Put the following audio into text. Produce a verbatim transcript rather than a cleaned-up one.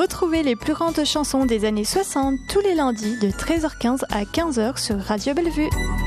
Retrouvez les plus grandes chansons des années soixante tous les lundis de treize heures quinze à quinze heures sur Radio Bellevue.